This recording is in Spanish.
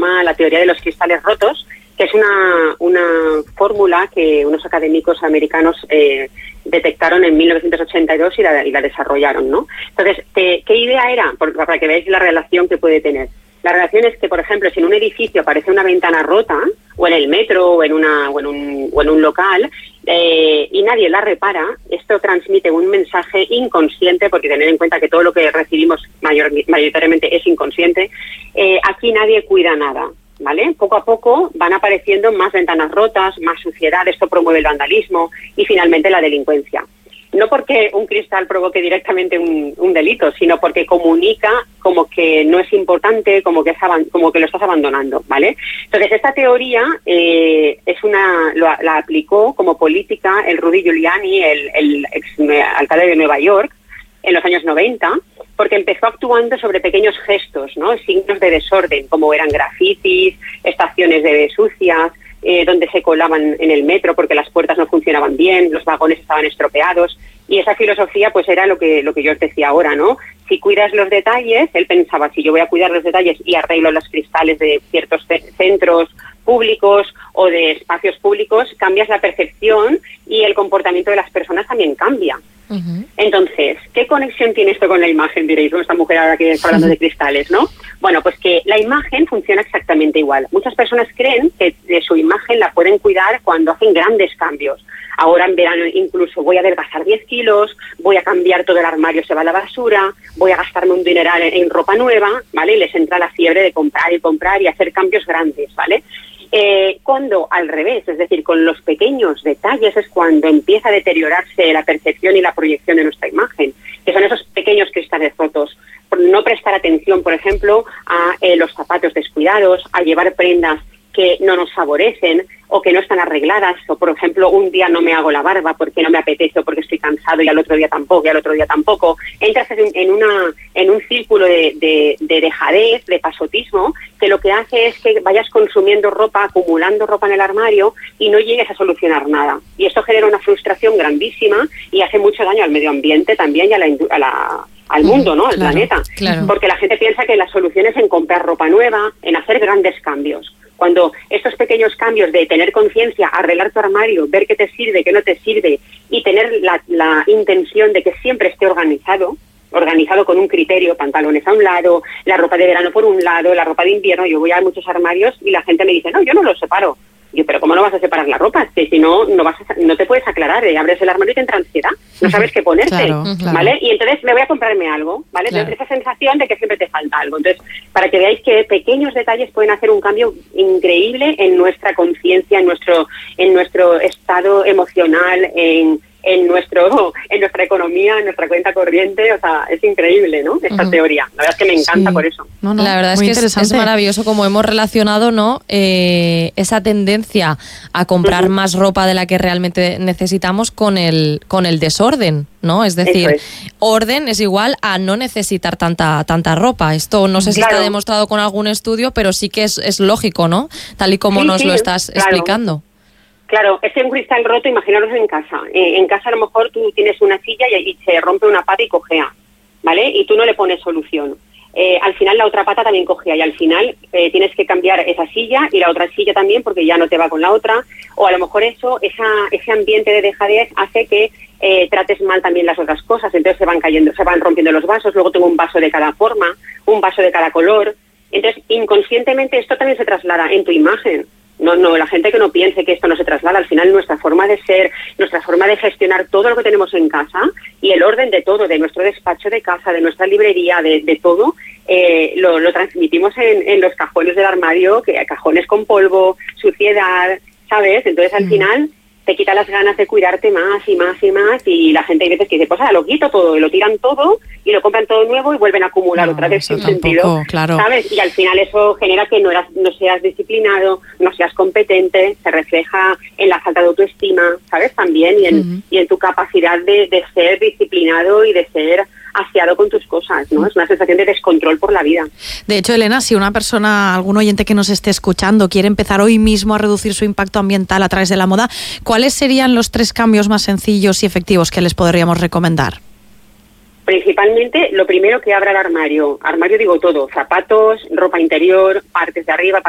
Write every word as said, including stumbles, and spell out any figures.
llama la teoría de los cristales rotos, que es una, una fórmula que unos académicos americanos eh, detectaron en mil novecientos ochenta y dos y la, y la desarrollaron, ¿no? Entonces, ¿qué, qué idea era? Por, para que veáis la relación que puede tener. La relación es que, por ejemplo, si en un edificio aparece una ventana rota, o en el metro, o en, una, o en, un, o en un local, eh, y nadie la repara, esto transmite un mensaje inconsciente, porque tener en cuenta que todo lo que recibimos mayor, mayoritariamente es inconsciente, eh, aquí nadie cuida nada, ¿vale? Poco a poco van apareciendo más ventanas rotas, más suciedad, esto promueve el vandalismo y finalmente la delincuencia. No porque un cristal provoque directamente un, un delito, sino porque comunica como que no es importante, como que es como que lo estás abandonando, ¿vale? Entonces, esta teoría eh, es una lo, la aplicó como política el Rudy Giuliani, el, el ex alcalde de Nueva York, en los años noventa, porque empezó actuando sobre pequeños gestos, ¿no? Signos de desorden, como eran grafitis, estaciones de sucias, Eh, donde se colaban en el metro porque las puertas no funcionaban bien, los vagones estaban estropeados, y esa filosofía pues era lo que lo que yo os decía ahora, ¿no? Si cuidas los detalles, él pensaba, si yo voy a cuidar los detalles y arreglo los cristales de ciertos centros públicos o de espacios públicos, cambias la percepción y el comportamiento de las personas también cambia. Uh-huh. Entonces, ¿qué conexión tiene esto con la imagen? Diréis, ¿no? Esta mujer ahora que está hablando de cristales, ¿no? Bueno, pues que la imagen funciona exactamente igual. Muchas personas creen que de su imagen la pueden cuidar cuando hacen grandes cambios. Ahora en verano incluso voy a adelgazar diez kilos, voy a cambiar todo el armario, se va a la basura, voy a gastarme un dineral en, en ropa nueva, ¿vale? Y les entra la fiebre de comprar y comprar y hacer cambios grandes, ¿vale? Eh, cuando al revés, es decir, con los pequeños detalles es cuando empieza a deteriorarse la percepción y la proyección de nuestra imagen, que son esos pequeños cristales rotos. Por no prestar atención, por ejemplo, a eh, los zapatos descuidados, a llevar prendas que no nos favorecen o que no están arregladas, o por ejemplo un día no me hago la barba porque no me apetece o porque estoy cansado y al otro día tampoco y al otro día tampoco. Entras en, en una en un círculo de, de, de dejadez, de pasotismo, que lo que hace es que vayas consumiendo ropa, acumulando ropa en el armario y no llegues a solucionar nada. Y esto genera una frustración grandísima y hace mucho daño al medio ambiente también y a la, a la al mundo, ¿no? Al claro, planeta. Claro. Porque la gente piensa que la solución es en comprar ropa nueva, en hacer grandes cambios. Cuando estos pequeños cambios de tener conciencia, arreglar tu armario, ver qué te sirve, qué no te sirve y tener la, la intención de que siempre esté organizado, organizado con un criterio, pantalones a un lado, la ropa de verano por un lado, la ropa de invierno, yo voy a muchos armarios y la gente me dice, no, yo no los separo. Yo, pero ¿cómo no vas a separar la ropa? Si, si no, no vas a, no te puedes aclarar, eh, abres el armario y te entra ansiedad, no sabes qué ponerte, claro, claro. ¿vale? Y entonces me voy a comprarme algo, ¿vale? Claro. Entonces esa sensación de que siempre te falta algo. Entonces, para que veáis que pequeños detalles pueden hacer un cambio increíble en nuestra conciencia, en nuestro, en nuestro estado emocional, en en nuestro en nuestra economía, en nuestra cuenta corriente, o sea, es increíble, ¿no? Esta uh-huh. teoría. La verdad es que me encanta sí. por eso. No, no, la verdad es que es, es maravilloso como hemos relacionado, ¿no? Eh, esa tendencia a comprar uh-huh. más ropa de la que realmente necesitamos con el con el desorden, ¿no? Es decir, es. orden es igual a no necesitar tanta tanta ropa. Esto no sé si claro. está demostrado con algún estudio, pero sí que es, es lógico, ¿no? Tal y como sí, nos sí, lo estás claro. explicando. Claro, este es un cristal roto, imaginaros en casa. Eh, en casa a lo mejor tú tienes una silla y, y se rompe una pata y cojea, ¿vale? Y tú no le pones solución. Eh, al final la otra pata también cojea y al final eh, tienes que cambiar esa silla y la otra silla también porque ya no te va con la otra. O a lo mejor eso, esa, ese ambiente de dejadez hace que eh, trates mal también las otras cosas. Entonces se van cayendo, se van rompiendo los vasos. Luego tengo un vaso de cada forma, un vaso de cada color. Entonces inconscientemente esto también se traslada en tu imagen. No, no, la gente que no piense que esto no se traslada, al final nuestra forma de ser, nuestra forma de gestionar todo lo que tenemos en casa y el orden de todo, de nuestro despacho de casa, de nuestra librería, de, de todo, eh, lo, lo transmitimos en, en los cajones del armario, que cajones con polvo, suciedad, ¿sabes? Entonces al mm. final te quita las ganas de cuidarte más y más y más y la gente hay veces que dice, pues ah, lo quito todo, y lo tiran todo y lo compran todo nuevo y vuelven a acumular no, otra vez sin tampoco, sentido, claro. ¿sabes? Y al final eso genera que no, eras, no seas disciplinado, no seas competente, se refleja en la falta de autoestima, ¿sabes? También y en, uh-huh. y en tu capacidad de, de ser disciplinado y de ser aseado con tus cosas, ¿no? Es una sensación de descontrol por la vida. De hecho, Elena, si una persona, algún oyente que nos esté escuchando, quiere empezar hoy mismo a reducir su impacto ambiental a través de la moda, ¿cuáles serían los tres cambios más sencillos y efectivos que les podríamos recomendar? Principalmente, lo primero que abra el armario. Armario digo todo, zapatos, ropa interior, partes de arriba,